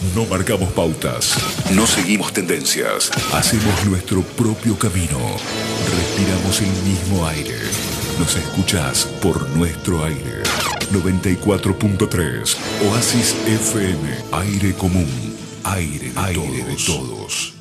No marcamos pautas, no seguimos tendencias, hacemos nuestro propio camino, respiramos el mismo aire. Nos escuchás por nuestro aire. 94.3 Oasis FM, aire común, aire de todos.